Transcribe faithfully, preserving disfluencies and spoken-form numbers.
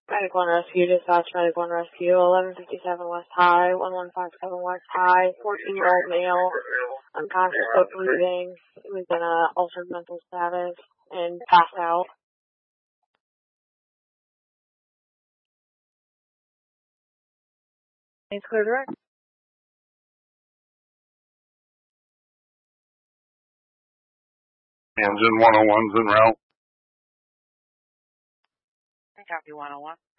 Medic one Rescue, dispatch Medic one Rescue, eleven fifty-seven West High, one one five seven West High, fourteen-year-old male, unconscious but breathing. He was in a altered mental status and passed out. It's clear direct. Engine one oh one's en route. Copy one oh one.